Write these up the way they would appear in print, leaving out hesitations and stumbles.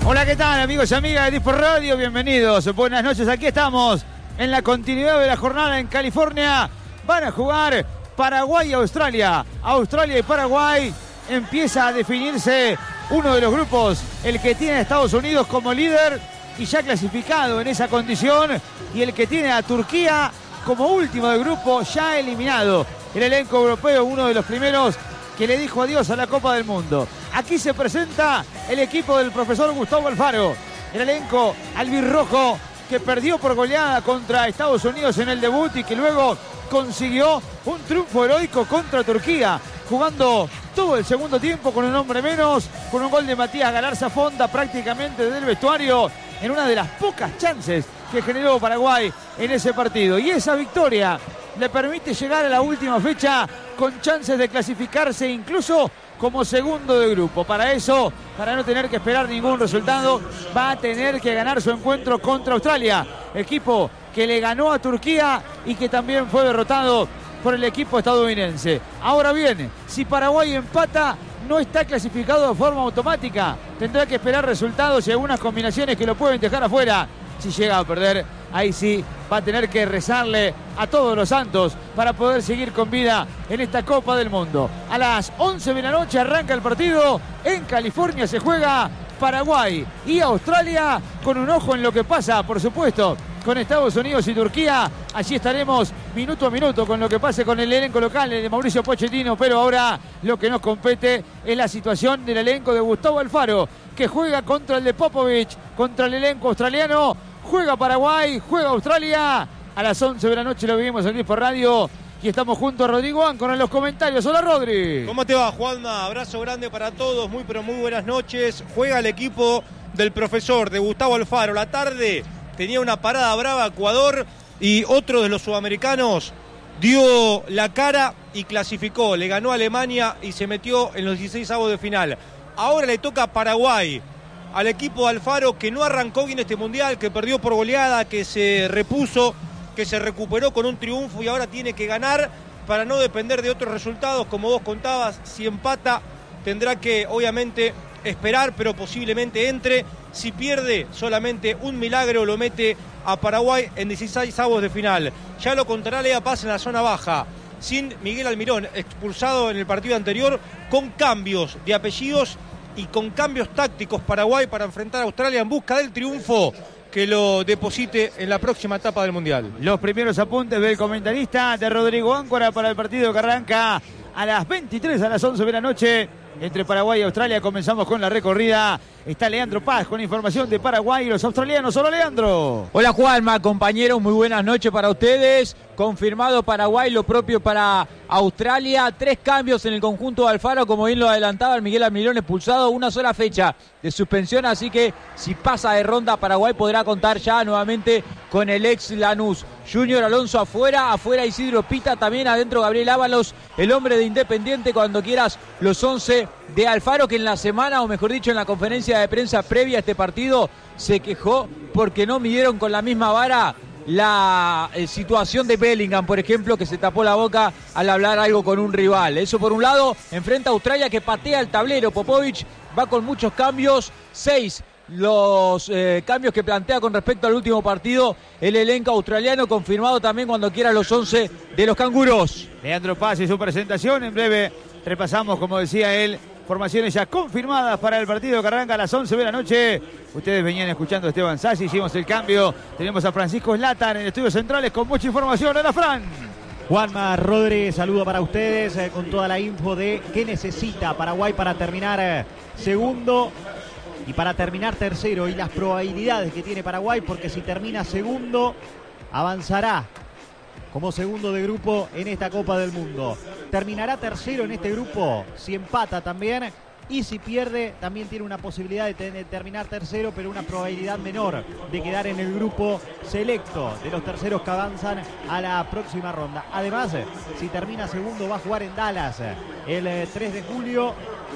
Hola, ¿qué tal, amigos y amigas de Dispor Radio? Bienvenidos, buenas noches. Aquí estamos en la continuidad de la jornada en California. Van a jugar Paraguay y Australia. Australia y Paraguay. Empieza a definirse uno de los grupos, el que tiene a Estados Unidos como líder y ya clasificado en esa condición, y el que tiene a Turquía como último del grupo, ya eliminado. El elenco europeo, uno de los primeros que le dijo adiós a la Copa del Mundo. Aquí se presenta el equipo del profesor Gustavo Alfaro, el elenco albirrojo que perdió por goleada contra Estados Unidos en el debut y que luego consiguió un triunfo heroico contra Turquía, jugando todo el segundo tiempo con un hombre menos, con un gol de Matías Galarza Fonda prácticamente desde el vestuario, en una de las pocas chances que generó Paraguay en ese partido. Y esa victoria le permite llegar a la última fecha con chances de clasificarse incluso como segundo de grupo. Para eso, para no tener que esperar ningún resultado, va a tener que ganar su encuentro contra Australia, equipo que le ganó a Turquía y que también fue derrotado por el equipo estadounidense. Ahora bien, si Paraguay empata, no está clasificado de forma automática. Tendrá que esperar resultados y algunas combinaciones que lo pueden dejar afuera. Si llega a perder, ahí sí va a tener que rezarle a todos los santos para poder seguir con vida en esta Copa del Mundo. A las 11 de la noche arranca el partido. En California se juega Paraguay y Australia, con un ojo en lo que pasa, por supuesto, con Estados Unidos y Turquía. Allí estaremos minuto a minuto con lo que pase con el elenco local, el de Mauricio Pochettino, pero ahora lo que nos compete es la situación del elenco de Gustavo Alfaro, que juega contra el de Popovich, contra el elenco australiano. Juega Paraguay, juega Australia. A las 11 de la noche lo vivimos en Dispor Radio y estamos junto a Rodrigo Áncora en los comentarios. Hola, Rodri. ¿Cómo te va, Juanma? Abrazo grande para todos, muy buenas noches. Juega el equipo del profesor, de Gustavo Alfaro. La tarde tenía una parada brava Ecuador y otro de los sudamericanos dio la cara y clasificó. Le ganó a Alemania y se metió en los 16avos de final. Ahora le toca a Paraguay, al equipo de Alfaro, que no arrancó bien este mundial, que perdió por goleada, que se repuso, que se recuperó con un triunfo y ahora tiene que ganar para no depender de otros resultados, como vos contabas. Si empata, tendrá que, obviamente, esperar, pero posiblemente entre. Si pierde, solamente un milagro lo mete a Paraguay en 16avos de final. Ya lo contará Lea Paz en la zona baja, sin Miguel Almirón, expulsado en el partido anterior, con cambios de apellidos y con cambios tácticos Paraguay para enfrentar a Australia en busca del triunfo que lo deposite en la próxima etapa del Mundial. Los primeros apuntes del comentarista de Rodrigo Áncora para el partido que arranca a las 23, a las 11 de la noche, entre Paraguay y Australia. Comenzamos con la recorrida. Está Leandro Paz con información de Paraguay y los australianos. Hola, Leandro. Hola, Juanma, compañeros, muy buenas noches para ustedes. Confirmado Paraguay, lo propio para Australia. 3 cambios en el conjunto de Alfaro, como bien lo adelantaba el Miguel Almirón, expulsado. Una sola fecha de suspensión, así que si pasa de ronda, Paraguay podrá contar ya nuevamente con el ex Lanús. Junior Alonso afuera Isidro Pita, también adentro Gabriel Ábalos, el hombre de Independiente. Cuando quieras, los 11 de Alfaro, que en la semana, o mejor dicho en la conferencia de prensa previa a este partido, se quejó porque no midieron con la misma vara la situación de Bellingham, por ejemplo, que se tapó la boca al hablar algo con un rival. Eso por un lado. Enfrenta a Australia, que patea el tablero. Popovich va con muchos cambios, 6 los cambios que plantea con respecto al último partido el elenco australiano. Confirmado también, cuando quiera, los 11 de los canguros. Leandro Paz y su presentación. En breve repasamos, como decía él, formaciones ya confirmadas para el partido que arranca a las 11 de la noche. Ustedes venían escuchando a Esteban Sassi, hicimos el cambio. Tenemos a Francisco Zlatan en estudios centrales con mucha información. ¡Hola, Fran! Juanma, Rodri, saludo para ustedes con toda la info de qué necesita Paraguay para terminar segundo y para terminar tercero, y las probabilidades que tiene Paraguay, porque si termina segundo, avanzará como segundo de grupo en esta Copa del Mundo. Terminará tercero en este grupo si empata también, y si pierde también tiene una posibilidad de terminar tercero, pero una probabilidad menor de quedar en el grupo selecto de los terceros que avanzan a la próxima ronda. Además, si termina segundo, va a jugar en Dallas el 3 de julio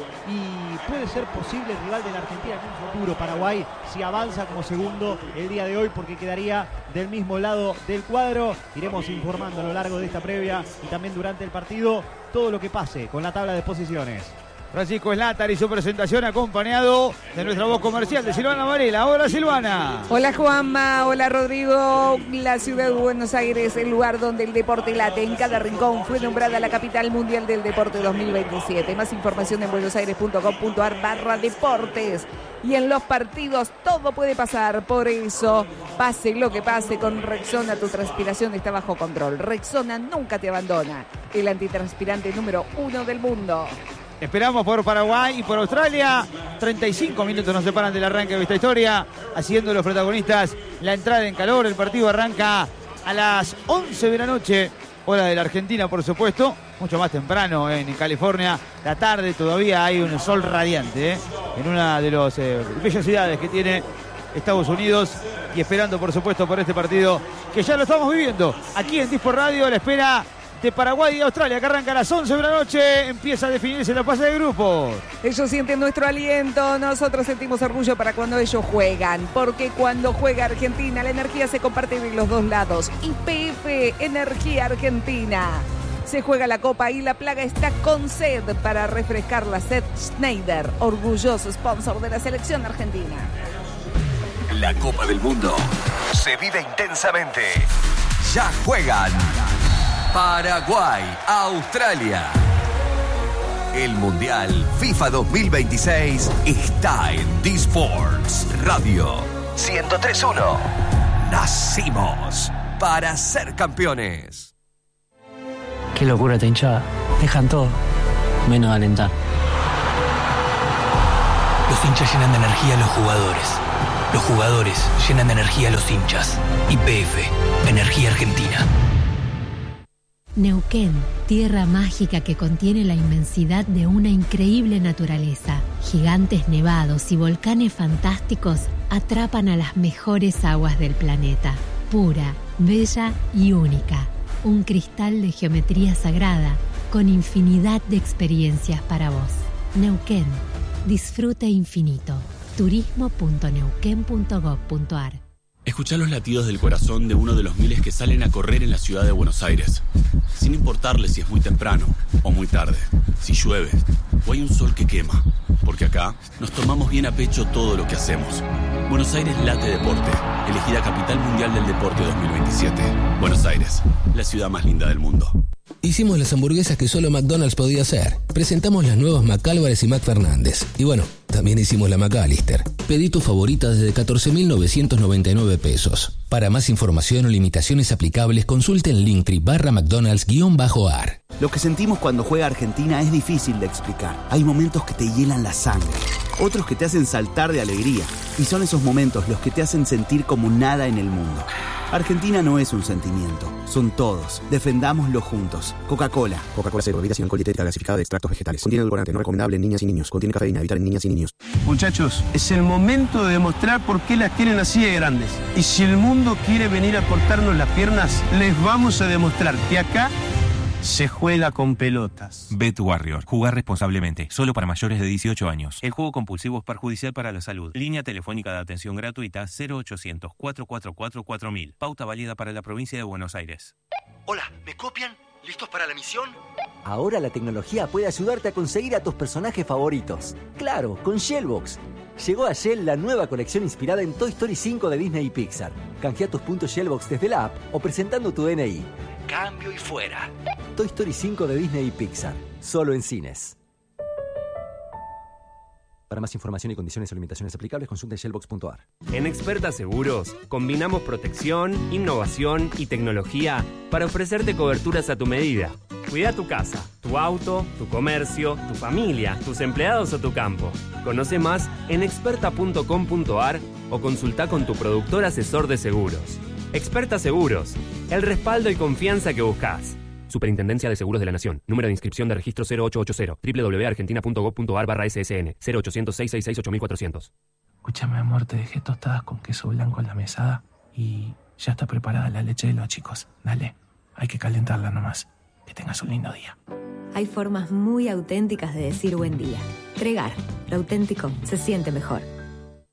y puede ser posible rival de la Argentina en un futuro. Paraguay, si avanza como segundo el día de hoy, porque quedaría del mismo lado del cuadro. Iremos informando a lo largo de esta previa y también durante el partido todo lo que pase con la tabla de posiciones. Francisco Slatar y su presentación acompañado de nuestra voz comercial de Silvana Varela. Hola Silvana. Hola Juanma, hola Rodrigo. La ciudad de Buenos Aires, el lugar donde el deporte late en cada rincón, fue nombrada la capital mundial del deporte 2027. Más información en buenosaires.com.ar/deportes. Y en los partidos todo puede pasar, por eso pase lo que pase con Rexona, tu transpiración está bajo control. Rexona nunca te abandona, el antitranspirante número 1 del mundo. Esperamos por Paraguay y por Australia. 35 minutos nos separan del arranque de esta historia, haciendo los protagonistas la entrada en calor. El partido arranca a las 11 de la noche, hora de la Argentina, por supuesto. Mucho más temprano en California. La tarde todavía hay un sol radiante en una de las bellas ciudades que tiene Estados Unidos. Y esperando, por supuesto, por este partido que ya lo estamos viviendo aquí en Disport Radio. La espera de Paraguay y Australia, que arranca a las 11 de la noche. Empieza a definirse la fase de grupos. Ellos sienten nuestro aliento, nosotros sentimos orgullo para cuando ellos juegan, porque cuando juega Argentina la energía se comparte de los dos lados. YPF, Energía Argentina. Se juega la Copa y la Plaga está con sed para refrescar la sed. Schneider, orgulloso sponsor de la selección argentina. La Copa del Mundo se vive intensamente. Ya juegan Paraguay, Australia. El Mundial FIFA 2026 está en D-Sports Radio 103.1. Nacimos para ser campeones. Qué locura esta hinchada. Dejan todo, menos alentar. Los hinchas llenan de energía a los jugadores. Los jugadores llenan de energía a los hinchas. YPF, Energía Argentina. Neuquén, tierra mágica que contiene la inmensidad de una increíble naturaleza. Gigantes nevados y volcanes fantásticos atrapan a las mejores aguas del planeta. Pura, bella y única. Un cristal de geometría sagrada con infinidad de experiencias para vos. Neuquén, disfrute infinito. turismo.neuquén.gov.ar. Escuchá los latidos del corazón de uno de los miles que salen a correr en la ciudad de Buenos Aires, sin importarle si es muy temprano o muy tarde, si llueve o hay un sol que quema, porque acá nos tomamos bien a pecho todo lo que hacemos. Buenos Aires late deporte, elegida Capital Mundial del Deporte 2027. Buenos Aires, la ciudad más linda del mundo. Hicimos las hamburguesas que solo McDonald's podía hacer. Presentamos las nuevas McAlvarez y McFernández. Y bueno, también hicimos la McAllister. Pedí tu favorita desde 14.999 pesos. Para más información o limitaciones aplicables, consulten Linktree/McDonald's_ar. Lo que sentimos cuando juega Argentina es difícil de explicar. Hay momentos que te hielan la sangre, otros que te hacen saltar de alegría. Y son esos momentos los que te hacen sentir como nada en el mundo. Argentina no es un sentimiento, son todos. Defendámoslo juntos. Coca-Cola. Coca-Cola Cero, bebida sin alcohol dietética gasificada de extractos vegetales. Contiene edulcorante, no recomendable en niñas y niños. Contiene cafeína, evitar en niñas y niños. Muchachos, es el momento de demostrar por qué las tienen así de grandes. Y si el mundo quiere venir a cortarnos las piernas, les vamos a demostrar que acá se juega con pelotas. Bet Warrior. Jugar responsablemente. Solo para mayores de 18 años. El juego compulsivo es perjudicial para la salud. Línea telefónica de atención gratuita 0800-444-4000. Pauta válida para la provincia de Buenos Aires. Hola, ¿me copian? ¿Listos para la misión? Ahora la tecnología puede ayudarte a conseguir a tus personajes favoritos. Claro, con Shellbox. Llegó a Shell la nueva colección inspirada en Toy Story 5 de Disney y Pixar. Canjea tus puntos Shellbox desde la app o presentando tu DNI. Cambio y fuera. Toy Story 5 de Disney y Pixar. Solo en cines. Para más información y condiciones o limitaciones aplicables, consulta shellbox.ar. En Experta Seguros, combinamos protección, innovación y tecnología para ofrecerte coberturas a tu medida. Cuida tu casa, tu auto, tu comercio, tu familia, tus empleados o tu campo. Conoce más en experta.com.ar o consulta con tu productor asesor de seguros. Experta Seguros, el respaldo y confianza que buscas. Superintendencia de Seguros de la Nación. Número de inscripción de registro 0880 www.argentina.gov.ar/SSN 0800-666-8400. Escúchame, amor, te dejé tostadas con queso blanco en la mesada y ya está preparada la leche de los chicos. Dale, hay que calentarla nomás. Que tengas un lindo día. Hay formas muy auténticas de decir buen día. Tregar, lo auténtico se siente mejor.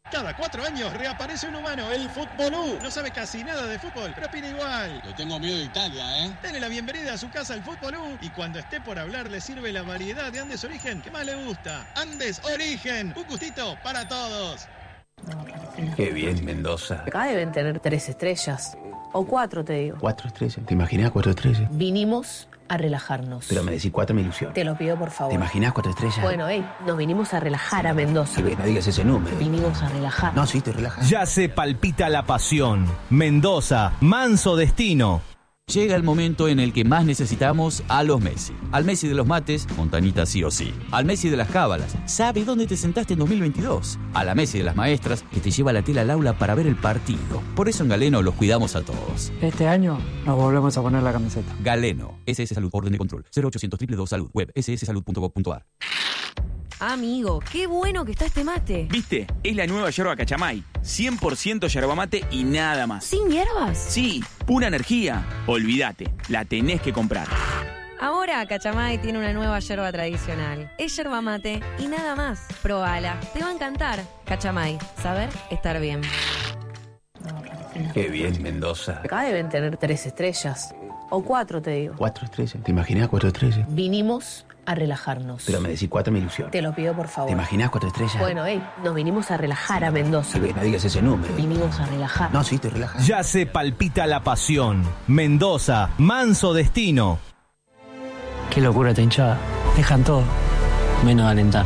Cada 4 años reaparece un humano, el Futbolú. No sabe casi nada de fútbol, pero opina igual. Le tengo miedo de Italia, ¿eh? Dele la bienvenida a su casa al Futbolú y cuando esté por hablar le sirve la variedad de Andes Origen que más le gusta. Andes Origen, un gustito para todos. Qué bien, Mendoza. Acá deben tener 3 estrellas. O 4, te digo. 4 estrellas. ¿Te imaginas 4 estrellas? Vinimos a relajarnos. Pero me decís 4 me ilusiona. Te lo pido, por favor. ¿Te imaginas 4 estrellas? Bueno, nos vinimos a relajar a Mendoza. No digas ese número. Vinimos a relajar. No, sí, te relajas. Ya se palpita la pasión. Mendoza, manso destino. Llega el momento en el que más necesitamos a los Messi. Al Messi de los mates, Montanita sí o sí. Al Messi de las cábalas, sabe dónde te sentaste en 2022. A la Messi de las maestras, que te lleva la tela al aula para ver el partido. Por eso en Galeno los cuidamos a todos. Este año nos volvemos a poner la camiseta. Galeno, SS Salud, orden de control, 0800 222 Salud, web sssalud.gov.ar. Amigo, qué bueno que está este mate. ¿Viste? Es la nueva yerba Cachamay. 100% yerba mate y nada más. ¿Sin hierbas? Sí, pura energía. Olvídate, la tenés que comprar. Ahora Cachamay tiene una nueva yerba tradicional. Es yerba mate y nada más. Probala, te va a encantar. Cachamay, saber estar bien. Qué bien, Mendoza. Acá deben tener 3 estrellas. O 4, te digo. 4 estrellas. ¿Te imaginas 4 estrellas? Vinimos a relajarnos. Pero me decís 4 me ilusiona. Te lo pido, por favor. ¿Te imaginas 4 estrellas? Bueno, nos vinimos a relajar a Mendoza. No digas ese número. Vinimos a relajar. No, sí, te relajas. Ya se palpita la pasión. Mendoza, manso destino. Qué locura esta hinchada. Dejan todo, menos de alentar.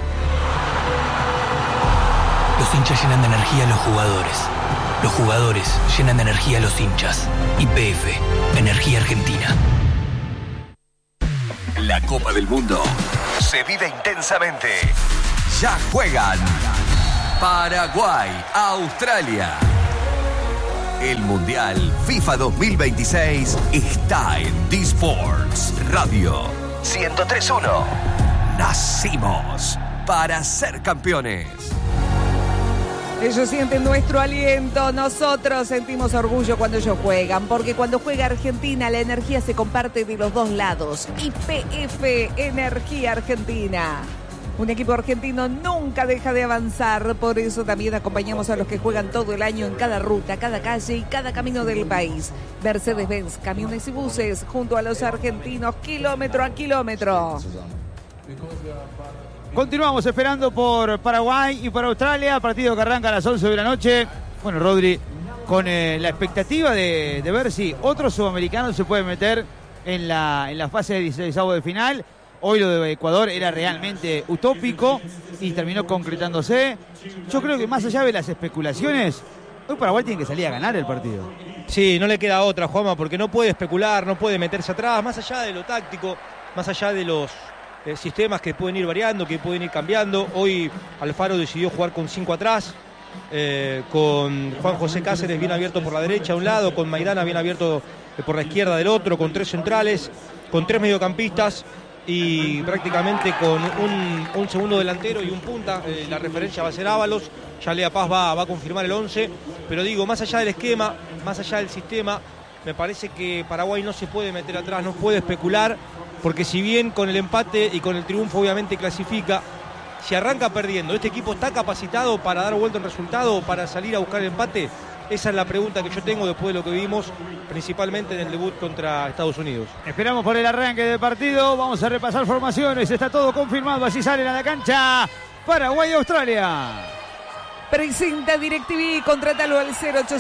Los hinchas llenan de energía a los jugadores. Los jugadores llenan de energía a los hinchas. YPF, Energía Argentina. La Copa del Mundo se vive intensamente. Ya juegan Paraguay, Australia. El Mundial FIFA 2026 está en D-Sports Radio 103.1. Nacimos para ser campeones. Ellos sienten nuestro aliento, nosotros sentimos orgullo cuando ellos juegan, porque cuando juega Argentina la energía se comparte de los dos lados. YPF, Energía Argentina. Un equipo argentino nunca deja de avanzar, por eso también acompañamos a los que juegan todo el año en cada ruta, cada calle y cada camino del país. Mercedes-Benz, camiones y buses, junto a los argentinos, kilómetro a kilómetro. Continuamos esperando por Paraguay y por Australia, partido que arranca a las 11 de la noche. Bueno, Rodri, con la expectativa de ver si otro sudamericano se puede meter en la fase de 16avos de final. Hoy lo de Ecuador era realmente utópico y terminó concretándose. Yo creo que más allá de las especulaciones, hoy Paraguay tiene que salir a ganar el partido. Sí, no le queda otra, Juanma, porque no puede especular, no puede meterse atrás, más allá de lo táctico, más allá de los sistemas que pueden ir variando, que pueden ir cambiando. Hoy Alfaro decidió jugar con 5 atrás, con Juan José Cáceres bien abierto por la derecha a un lado, con Maidana bien abierto por la izquierda del otro, con 3 centrales, con 3 mediocampistas y prácticamente con un segundo delantero y un punta. La referencia va a ser Ábalos, ya Lea Paz va a confirmar el 11, pero digo, más allá del esquema, más allá del sistema, me parece que Paraguay no se puede meter atrás, no puede especular, porque si bien con el empate y con el triunfo obviamente clasifica, si arranca perdiendo, ¿este equipo está capacitado para dar vuelta en resultado o para salir a buscar el empate? Esa es la pregunta que yo tengo después de lo que vimos, principalmente en el debut contra Estados Unidos. Esperamos por el arranque del partido, vamos a repasar formaciones, está todo confirmado, así salen a la cancha Paraguay-Australia. Presenta DirecTV, contrátalo al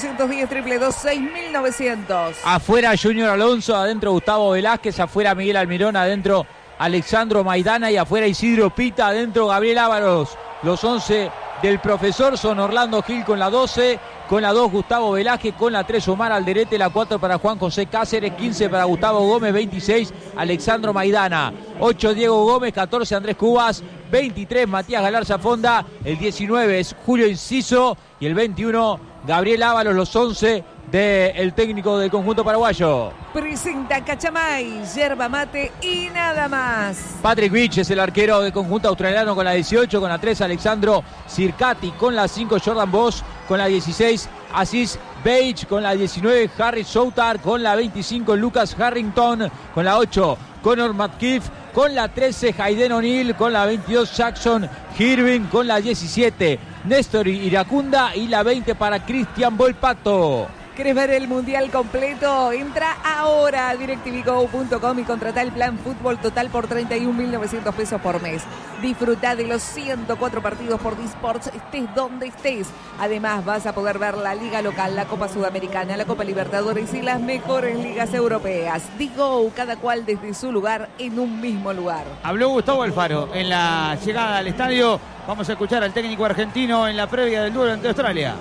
0810-222-6900. Afuera Junior Alonso, adentro Gustavo Velázquez, afuera Miguel Almirón, adentro Alexandro Maidana y afuera Isidro Pita, adentro Gabriel Ábalos. Los 11 del profesor son Orlando Gil con la 12, con la 2 Gustavo Velázquez, con la 3 Omar Alderete, la 4 para Juan José Cáceres, 15 para Gustavo Gómez, 26 Alexandro Maidana, 8 Diego Gómez, 14 Andrés Cubas, 23 Matías Galarza Fonda, el 19 es Julio Enciso y el 21 Gabriel Ábalos, los 11 del técnico del conjunto paraguayo. Presenta Cachamay, yerba mate y nada más. Patrick Vich es el arquero del conjunto australiano con la 18, con la 3 Alexandro Circati, con la 5 Jordan Bosch, con la 16 Asís Beich, con la 19 Harry Soutar, con la 25 Lucas Harrington, con la 8 Connor McKeith, con la 13 Hayden O'Neill, con la 22 Jackson Irving, con la 17 Néstor Iracunda y la 20 para Cristian Volpato. ¿Querés ver el mundial completo? Entra ahora a DirecTVGo.com y contrata el plan Fútbol Total por 31.900 pesos por mes. Disfruta de los 104 partidos por Disports, estés donde estés. Además, vas a poder ver la Liga Local, la Copa Sudamericana, la Copa Libertadores y las mejores ligas europeas. Digo, cada cual desde su lugar en un mismo lugar. Habló Gustavo Alfaro en la llegada al estadio. Vamos a escuchar al técnico argentino en la previa del duelo ante Australia.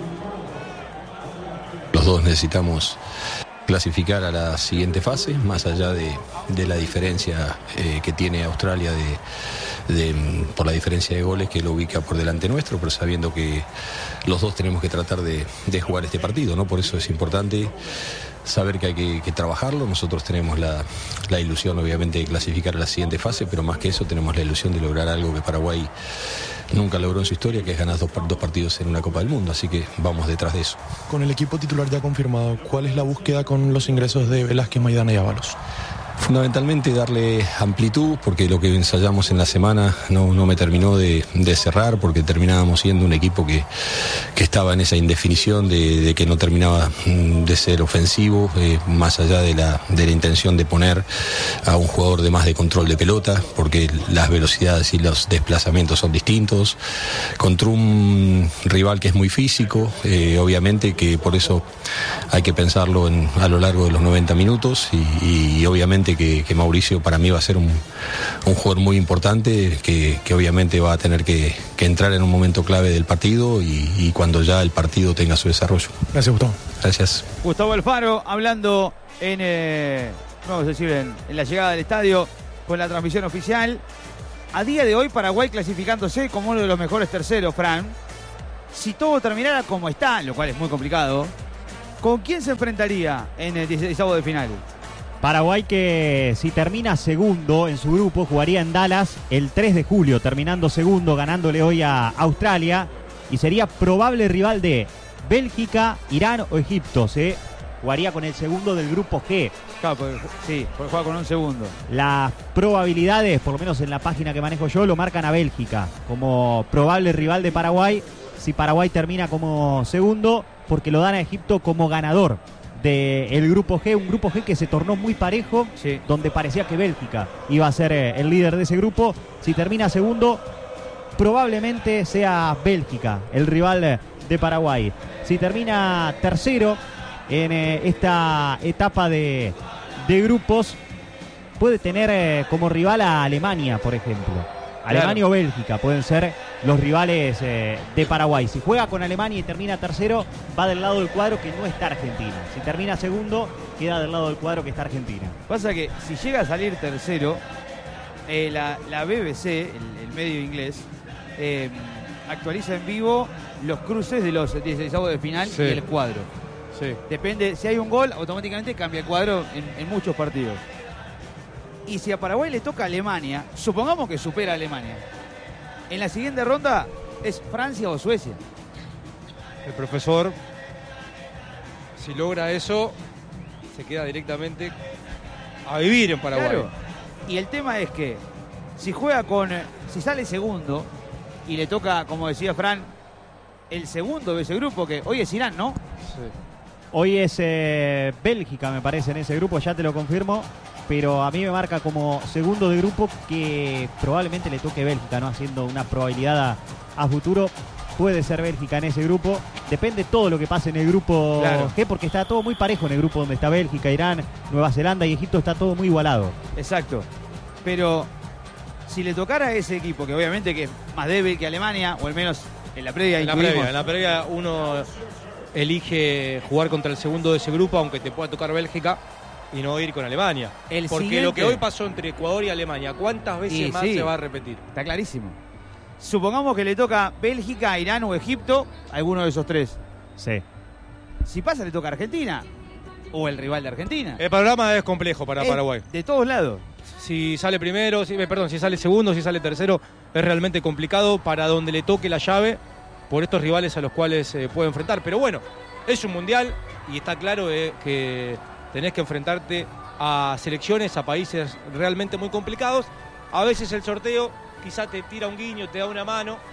Los dos necesitamos clasificar a la siguiente fase, más allá de la diferencia que tiene Australia por la diferencia de goles que lo ubica por delante nuestro, pero sabiendo que los dos tenemos que tratar de jugar este partido, ¿no? Por eso es importante saber que hay que trabajarlo. Nosotros tenemos la ilusión, obviamente, de clasificar a la siguiente fase, pero más que eso tenemos la ilusión de lograr algo que Paraguay nunca logró en su historia, que es ganar dos partidos en una Copa del Mundo, así que vamos detrás de eso. Con el equipo titular ya confirmado, ¿cuál es la búsqueda con los ingresos de Velázquez, Maidana y Ábalos? Fundamentalmente darle amplitud, porque lo que ensayamos en la semana no me terminó de cerrar, porque terminábamos siendo un equipo que estaba en esa indefinición de que no terminaba de ser ofensivo, más allá de la intención de poner a un jugador de más de control de pelota, porque las velocidades y los desplazamientos son distintos, contra un rival que es muy físico, obviamente que por eso hay que pensarlo a lo largo de los 90 minutos y obviamente que Mauricio para mí va a ser un jugador muy importante que obviamente va a tener que entrar en un momento clave del partido y cuando ya el partido tenga su desarrollo. Gracias, Gustavo. Gracias. Gustavo Alfaro hablando vamos a decir, en la llegada del estadio con la transmisión oficial. A día de hoy Paraguay clasificándose como uno de los mejores terceros, Fran. Si todo terminara como está, lo cual es muy complicado, ¿con quién se enfrentaría en el 16avo de final? Paraguay, que si termina segundo en su grupo, jugaría en Dallas el 3 de julio, terminando segundo, ganándole hoy a Australia, y sería probable rival de Bélgica, Irán o Egipto. Se jugaría con el segundo del grupo G. Claro, porque juega con un segundo. Las probabilidades, por lo menos en la página que manejo yo, lo marcan a Bélgica como probable rival de Paraguay si Paraguay termina como segundo, porque lo dan a Egipto como ganador del grupo G, un grupo G que se tornó muy parejo, sí, donde parecía que Bélgica iba a ser el líder de ese grupo. Si termina segundo, probablemente sea Bélgica el rival de Paraguay. Si termina tercero en esta etapa de grupos, puede tener como rival a Alemania, por ejemplo. Alemania, claro, o Bélgica pueden ser los rivales de Paraguay. Si juega con Alemania y termina tercero, va del lado del cuadro que no está Argentina. Si termina segundo, queda del lado del cuadro que está Argentina. Pasa que si llega a salir tercero, la BBC, el medio inglés, actualiza en vivo los cruces de los 16avos de final, sí, y el cuadro. Sí. Depende, si hay un gol, automáticamente cambia el cuadro en muchos partidos. Y si a Paraguay le toca a Alemania, supongamos que supera a Alemania, en la siguiente ronda es Francia o Suecia. El profesor, si logra eso, se queda directamente a vivir en Paraguay. Claro. Y el tema es que si sale segundo y le toca, como decía Fran, el segundo de ese grupo, que hoy es Irán, ¿no? Sí. Hoy es Bélgica, me parece, en ese grupo, ya te lo confirmo. Pero a mí me marca como segundo de grupo que probablemente le toque Bélgica, ¿no? Haciendo una probabilidad a futuro. Puede ser Bélgica en ese grupo. Depende todo lo que pase en el grupo, claro, G, porque está todo muy parejo en el grupo donde está Bélgica, Irán, Nueva Zelanda y Egipto. Está todo muy igualado. Exacto. Pero si le tocara a ese equipo, que obviamente que es más débil que Alemania, o al menos en la previa. En la previa uno elige jugar contra el segundo de ese grupo, aunque te pueda tocar Bélgica, y no ir con Alemania. Porque lo que hoy pasó entre Ecuador y Alemania, ¿cuántas veces más se va a repetir? Está clarísimo. Supongamos que le toca Bélgica, Irán o Egipto, alguno de esos tres. Sí. Si pasa, le toca Argentina o el rival de Argentina. El panorama es complejo para Paraguay. De todos lados. Si sale primero, si sale segundo, si sale tercero, es realmente complicado para donde le toque la llave por estos rivales a los cuales puede enfrentar. Pero bueno, es un mundial y está claro que tenés que enfrentarte a selecciones, a países realmente muy complicados. A veces el sorteo quizá te tira un guiño, te da una mano,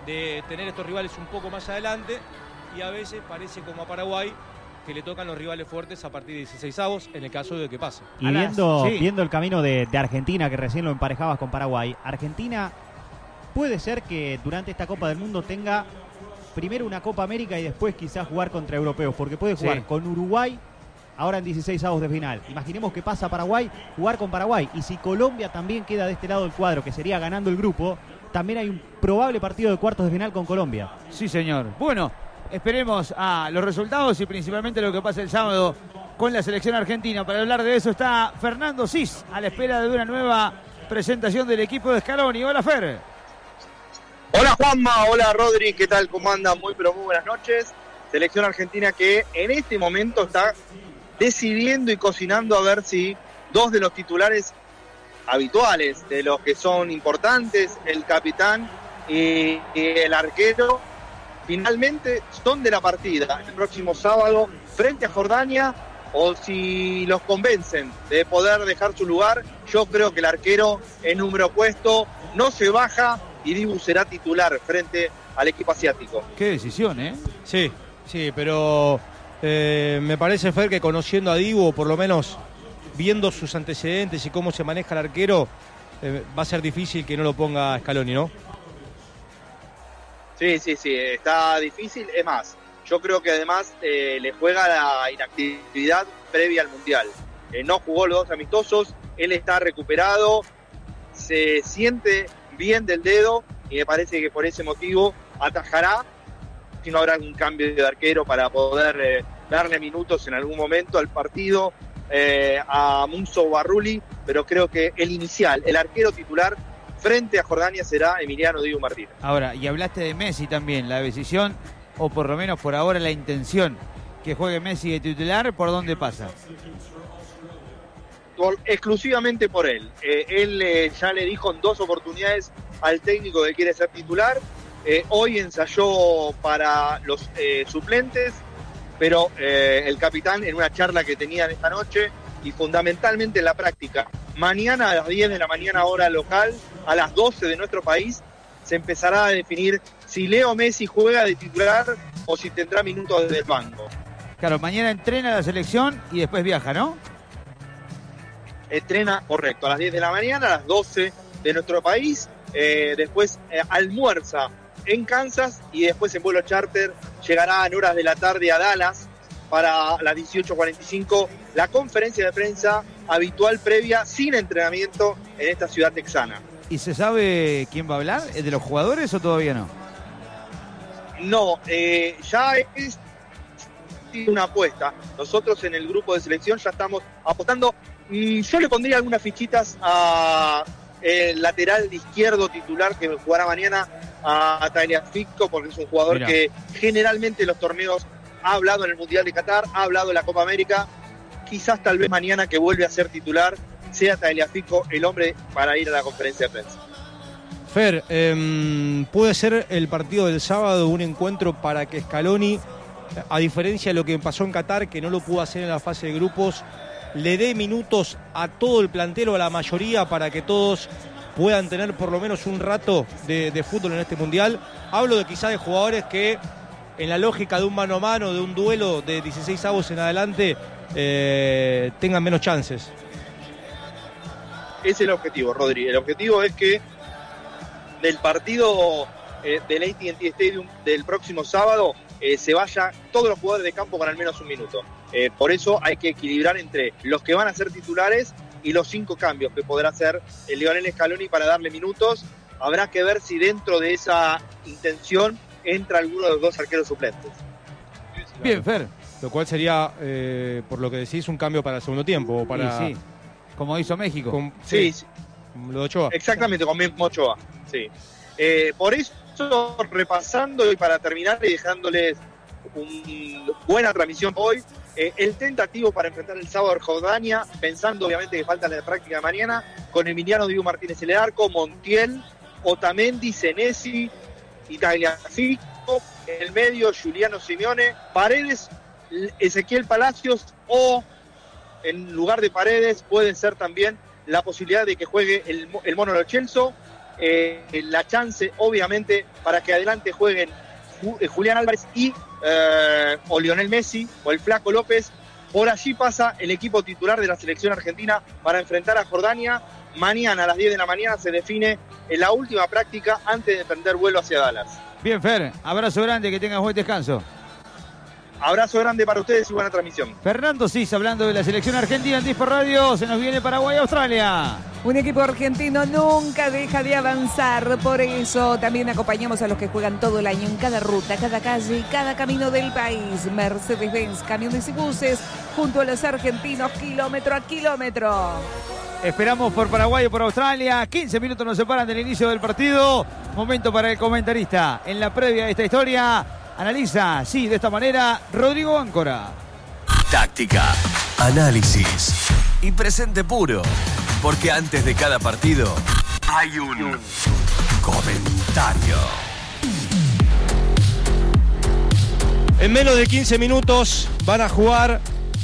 de tener estos rivales un poco más adelante, y a veces parece como a Paraguay que le tocan los rivales fuertes a partir de 16avos, en el caso de que pase. Y viendo el camino de Argentina, que recién lo emparejabas con Paraguay, Argentina puede ser que durante esta Copa del Mundo tenga primero una Copa América y después quizás jugar contra europeos, porque puede jugar con Uruguay ahora en 16avos de final. Imaginemos que pasa Paraguay, jugar con Paraguay, y si Colombia también queda de este lado del cuadro, que sería ganando el grupo, también hay un probable partido de cuartos de final con Colombia. Sí, señor. Bueno, esperemos a los resultados y principalmente lo que pasa el sábado con la selección argentina. Para hablar de eso está Fernando Cis, a la espera de una nueva presentación del equipo de Scaloni. Hola, Fer. Hola, Juanma. Hola, Rodri. ¿Qué tal? ¿Cómo andan? Muy buenas noches. Selección argentina que en este momento está decidiendo y cocinando a ver si dos de los titulares habituales, de los que son importantes, el capitán y el arquero, finalmente son de la partida el próximo sábado frente a Jordania, o si los convencen de poder dejar su lugar. Yo creo que el arquero en número puesto no se baja y Dibu será titular frente al equipo asiático. Qué decisión, ¿eh? Sí, pero me parece, Fer, que conociendo a Dibu, o por lo menos viendo sus antecedentes y cómo se maneja el arquero, va a ser difícil que no lo ponga Scaloni, ¿no? Sí, está difícil. Es más, yo creo que además le juega la inactividad previa al Mundial. No jugó los dos amistosos, él está recuperado, se siente bien del dedo y me parece que por ese motivo atajará, si no habrá un cambio de arquero para poder darle minutos en algún momento al partido a Musso Barruli, pero creo que el inicial, el arquero titular frente a Jordania será Emiliano Dibu Martínez. Ahora, y hablaste de Messi también, la decisión, o por lo menos por ahora la intención, que juegue Messi de titular, ¿por dónde pasa? Exclusivamente por él. Él ya le dijo en 2 oportunidades al técnico que quiere ser titular. Hoy ensayó para los suplentes, pero el capitán, en una charla que tenían esta noche y fundamentalmente en la práctica, mañana a las 10 de la mañana hora local, a las 12 de nuestro país, se empezará a definir si Leo Messi juega de titular o si tendrá minutos desde el banco. Claro, mañana entrena la selección y después viaja, ¿no? Entrena, correcto, a las 10 de la mañana, a las 12 de nuestro país, después almuerza en Kansas y después en vuelo charter llegará en horas de la tarde a Dallas para las 18:45, la conferencia de prensa habitual previa sin entrenamiento en esta ciudad texana. ¿Y se sabe quién va a hablar? ¿Es de los jugadores o todavía no? No, ya es una apuesta. Nosotros en el grupo de selección ya estamos apostando. Yo le pondría algunas fichitas a el lateral izquierdo titular que jugará mañana, a Tagliafico, porque es un jugador que generalmente en los torneos ha hablado en el Mundial de Qatar, ha hablado en la Copa América. Quizás tal vez mañana que vuelve a ser titular sea Tagliafico el hombre para ir a la conferencia de prensa. Fer, ¿puede ser el partido del sábado un encuentro para que Scaloni, a diferencia de lo que pasó en Qatar, que no lo pudo hacer en la fase de grupos, le dé minutos a todo el plantel o a la mayoría para que todos puedan tener por lo menos un rato de fútbol en este Mundial? Hablo de quizás de jugadores que en la lógica de un mano a mano, de un duelo de 16avos en adelante, tengan menos chances. Ese es el objetivo, Rodri. El objetivo es que del partido del AT&T Stadium del próximo sábado se vaya todos los jugadores de campo con al menos un minuto. Por eso hay que equilibrar entre los que van a ser titulares y los 5 cambios que podrá hacer el Lionel Scaloni para darle minutos. Habrá que ver si dentro de esa intención entra alguno de los 2 arqueros suplentes. Bien, Fer. Lo cual sería, por lo que decís, un cambio para el segundo tiempo. O para... Sí, como hizo México. Sí. Lo de Ochoa. Exactamente, con Memo Ochoa. Sí. Por eso, repasando y para terminar y dejándoles una buena transmisión hoy, el tentativo para enfrentar el sábado a Jordania, pensando obviamente que falta la práctica de mañana, con Emiliano Dibu Martínez en el arco, Montiel, Otamendi, Senesi y Tagliafico, en el medio Giuliano Simeone, Paredes, Ezequiel Palacios, o en lugar de Paredes puede ser también la posibilidad de que juegue el Mono Lo Celso, la chance, obviamente, para que adelante jueguen Julián Álvarez y o Lionel Messi o el Flaco López. Por allí pasa el equipo titular de la selección argentina para enfrentar a Jordania. Mañana a las 10 de la mañana se define en la última práctica antes de emprender vuelo hacia Dallas. Bien, Fer, abrazo grande, que tengas buen descanso. Abrazo grande para ustedes y buena transmisión. Fernando Cis, hablando de la selección argentina en Dispar Radio, se nos viene Paraguay-Australia. Un equipo argentino nunca deja de avanzar, por eso también acompañamos a los que juegan todo el año en cada ruta, cada calle y cada camino del país. Mercedes-Benz, camiones y buses, junto a los argentinos, kilómetro a kilómetro. Esperamos por Paraguay o por Australia. 15 minutos nos separan del inicio del partido. Momento para el comentarista en la previa de esta historia. Analiza, sí, de esta manera, Rodrigo Áncora. Táctica, análisis y presente puro. Porque antes de cada partido hay un comentario. En menos de 15 minutos van a jugar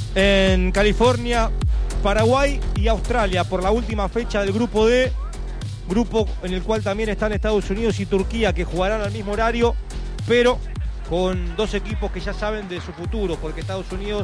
en California Paraguay y Australia por la última fecha del grupo D, grupo en el cual también están Estados Unidos y Turquía, que jugarán al mismo horario, pero con dos equipos que ya saben de su futuro, porque Estados Unidos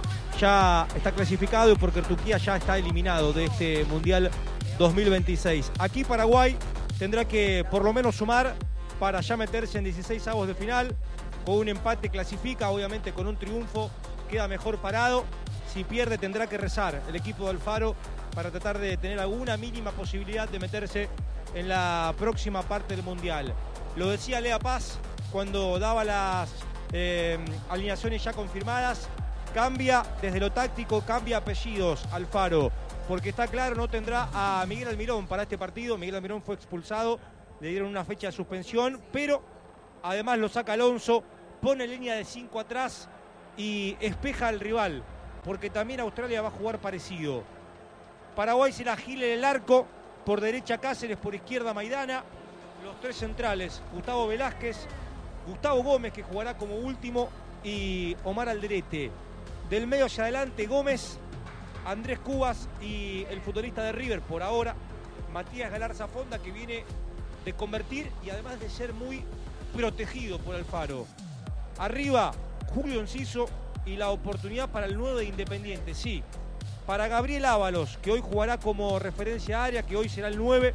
ya está clasificado y porque Turquía ya está eliminado de este Mundial 2026. Aquí Paraguay tendrá que por lo menos sumar para ya meterse en 16avos de final. Con un empate clasifica, obviamente con un triunfo queda mejor parado. Si pierde tendrá que rezar el equipo de Alfaro para tratar de tener alguna mínima posibilidad de meterse en la próxima parte del Mundial. Lo decía Lea Paz cuando daba las alineaciones ya confirmadas. Cambia desde lo táctico, cambia apellidos Alfaro, porque está claro, no tendrá a Miguel Almirón para este partido. Miguel Almirón fue expulsado, le dieron una fecha de suspensión, pero además lo saca Alonso, pone línea de 5 atrás y espeja al rival, porque también Australia va a jugar parecido. Paraguay será Gil en el arco, por derecha Cáceres, por izquierda Maidana, los tres centrales, Gustavo Velázquez, Gustavo Gómez, que jugará como último, y Omar Alderete. Del medio hacia adelante Gómez, Andrés Cubas y el futbolista de River por ahora, Matías Galarza Fonda, que viene de convertir y además de ser muy protegido por Alfaro. Arriba Julio Enciso y la oportunidad para el 9 de Independiente, sí, para Gabriel Ábalos, que hoy jugará como referencia área, que hoy será el 9.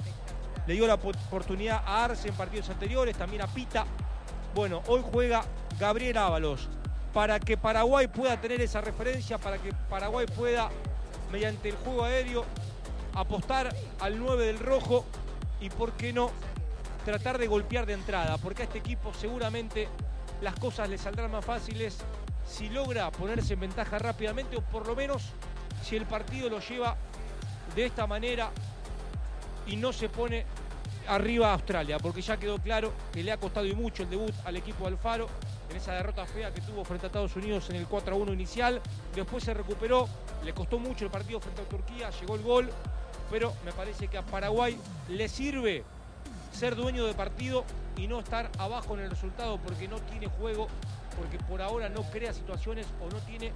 Le dio la oportunidad a Arce en partidos anteriores, también a Pita. Bueno, hoy juega Gabriel Ábalos, para que Paraguay pueda tener esa referencia, para que Paraguay pueda, mediante el juego aéreo, apostar al 9 del rojo y, por qué no, tratar de golpear de entrada, porque a este equipo seguramente las cosas le saldrán más fáciles si logra ponerse en ventaja rápidamente, o por lo menos si el partido lo lleva de esta manera y no se pone arriba a Australia, porque ya quedó claro que le ha costado y mucho el debut al equipo de Alfaro en esa derrota fea que tuvo frente a Estados Unidos en el 4-1 inicial. Después se recuperó, le costó mucho el partido frente a Turquía, llegó el gol, pero me parece que a Paraguay le sirve ser dueño de partido y no estar abajo en el resultado, porque no tiene juego, porque por ahora no crea situaciones o no tiene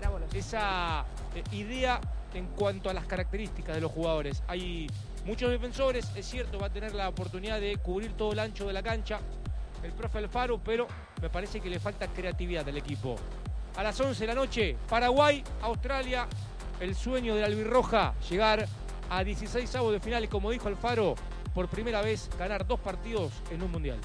esa idea en cuanto a las características de los jugadores. Hay muchos defensores, es cierto, va a tener la oportunidad de cubrir todo el ancho de la cancha el profe Alfaro, pero me parece que le falta creatividad al equipo. A las 11 de la noche, Paraguay, Australia, el sueño del albirroja, llegar a 16avos de final y, como dijo Alfaro, por primera vez ganar 2 partidos en un mundial.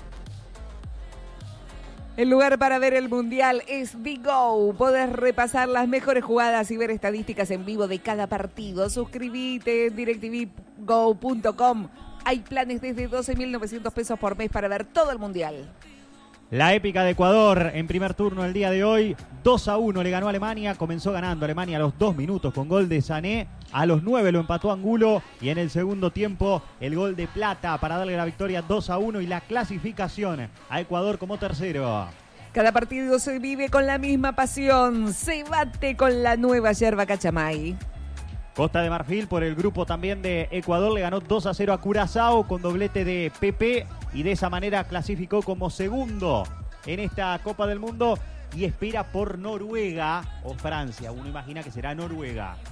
El lugar para ver el Mundial es Go. Podés repasar las mejores jugadas y ver estadísticas en vivo de cada partido. Suscríbete en DirecTVGo.com. Hay planes desde 12.900 pesos por mes para ver todo el Mundial. La épica de Ecuador en primer turno el día de hoy. 2-1 le ganó a Alemania. Comenzó ganando Alemania a los 2 minutos con gol de Sané. A los 9 lo empató Angulo. Y en el segundo tiempo el gol de Plata para darle la victoria 2-1 y la clasificación a Ecuador como tercero. Cada partido se vive con la misma pasión. Se bate con la nueva yerba Cachamay. Costa de Marfil por el grupo también de Ecuador le ganó 2-0 a Curazao con doblete de Pepe y de esa manera clasificó como segundo en esta Copa del Mundo y espera por Noruega o Francia. Uno imagina que será Noruega.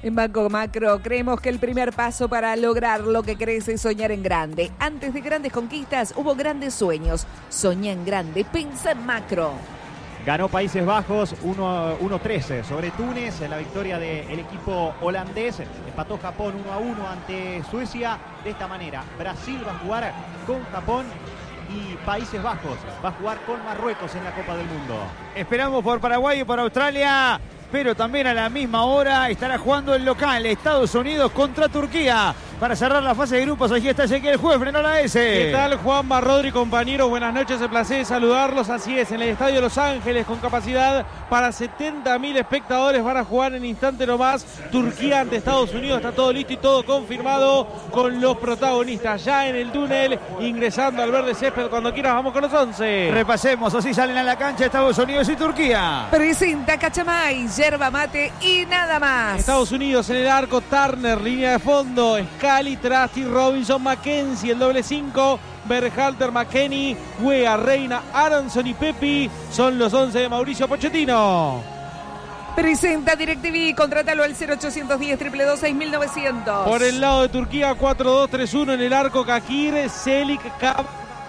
En Banco Macro creemos que el primer paso para lograr lo que crees es soñar en grande. Antes de grandes conquistas hubo grandes sueños. Soñá en grande, pensá en macro. Ganó Países Bajos 1-13 sobre Túnez en la victoria del equipo holandés. Empató Japón 1-1 ante Suecia. De esta manera, Brasil va a jugar con Japón y Países Bajos va a jugar con Marruecos en la Copa del Mundo. Esperamos por Paraguay y por Australia, pero también a la misma hora estará jugando el local Estados Unidos contra Turquía para cerrar la fase de grupos. Aquí está Ezequiel Juez, frenó la S. ¿Qué tal, Juanma, Rodri, compañeros? Buenas noches, el placer de saludarlos. Así es, en el Estadio Los Ángeles, con capacidad para 70.000 espectadores, van a jugar en instante nomás Turquía ante Estados Unidos. Está todo listo y todo confirmado con los protagonistas ya en el túnel, ingresando al verde césped. Cuando quieras, vamos con los 11. Repasemos, así salen a la cancha Estados Unidos y Turquía. Presenta Cachamay, yerba mate y nada más. Estados Unidos en el arco, Turner, línea de fondo, Scali, Trasti, Robinson, Mackenzie, el doble 5, Berhalter, McKennie, Wea, Reina, Aronson y Pepi son los 11 de Mauricio Pochettino. Presenta DirecTV, contrátalo al 0810-222-6900. Por el lado de Turquía, 4-2-3-1 en el arco, Kakir, Selik, Kab,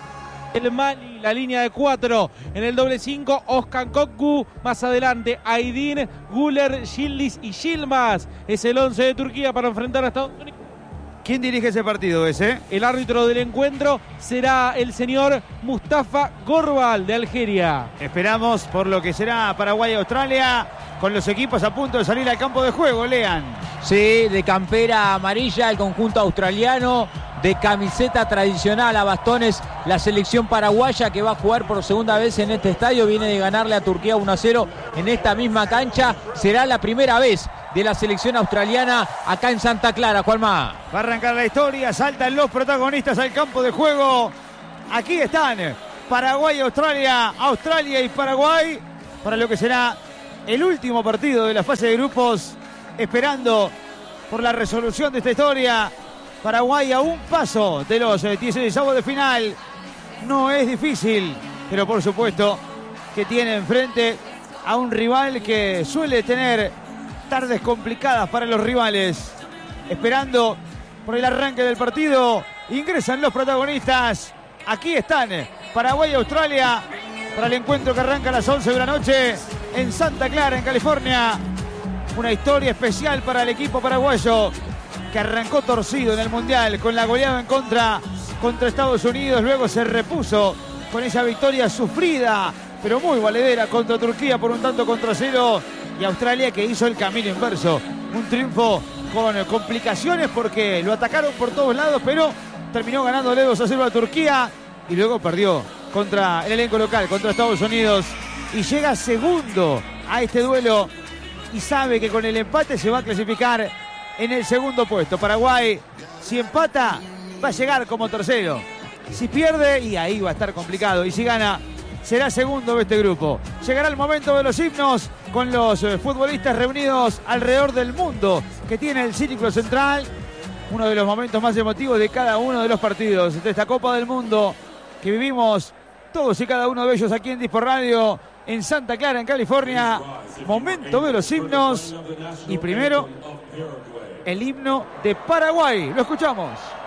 el Mali, la línea de 4 en el doble 5, Oskan Kokku, más adelante Aydin, Guler, Yildiz y Yilmaz. Es el 11 de Turquía para enfrentar a Estados Unidos. ¿Quién dirige ese partido ese? El árbitro del encuentro será el señor Mustafa Gorbal de Algeria. Esperamos por lo que será Paraguay-Australia, con los equipos a punto de salir al campo de juego, Lean. Sí, de campera amarilla el conjunto australiano, de camiseta tradicional a bastones la selección paraguaya, que va a jugar por segunda vez en este estadio. Viene de ganarle a Turquía 1-0 en esta misma cancha. Será la primera vez de la selección australiana acá en Santa Clara, Juanma. Va a arrancar la historia, saltan los protagonistas al campo de juego. Aquí están Paraguay, Australia, Australia y Paraguay para lo que será el último partido de la fase de grupos, esperando por la resolución de esta historia. Paraguay a un paso de los 16avos de final. No es difícil, pero por supuesto que tiene enfrente a un rival que suele tener tardes complicadas para los rivales. Esperando por el arranque del partido, ingresan los protagonistas. Aquí están Paraguay y Australia para el encuentro que arranca a las 11 de la noche en Santa Clara, en California. Una historia especial para el equipo paraguayo, que arrancó torcido en el Mundial con la goleada en contra Estados Unidos. Luego se repuso con esa victoria sufrida, pero muy valedera, contra Turquía por 1-0. Y Australia, que hizo el camino inverso. Un triunfo con complicaciones porque lo atacaron por todos lados, pero terminó ganándole 2-0 a Turquía. Y luego perdió contra el elenco local, contra Estados Unidos. Y llega segundo a este duelo y sabe que con el empate se va a clasificar en el segundo puesto. Paraguay, si empata, va a llegar como tercero. Si pierde, y ahí va a estar complicado. Y si gana, será segundo de este grupo. Llegará el momento de los himnos con los futbolistas reunidos alrededor del mundo que tiene el Círculo Central. Uno de los momentos más emotivos de cada uno de los partidos de esta Copa del Mundo que vivimos todos y cada uno de ellos aquí en Dispor Radio, en Santa Clara, en California. Momento de los himnos. Y primero, el himno de Paraguay. Lo escuchamos.